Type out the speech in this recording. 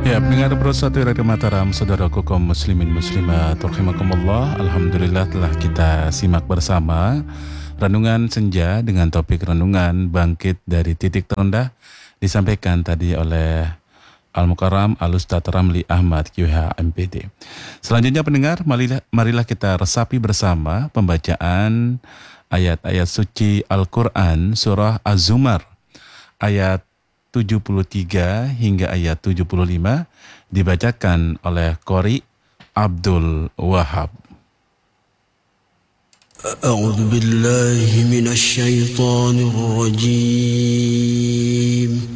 Ya, pendengar bersatu Radio Mataram, saudaraku kaum muslimin muslimat, rahimakumullah. Alhamdulillah telah kita simak bersama renungan senja dengan topik renungan bangkit dari titik terendah disampaikan tadi oleh Al-Mukarram Al-Ustaz Ramli Ahmad QH MPD. Selanjutnya pendengar, marilah kita resapi bersama pembacaan ayat-ayat suci Al-Quran surah Az-Zumar ayat 73 hingga ayat 75 dibacakan oleh Qori Abdul Wahab. A'udzu billahi minasy syaithanir rajim.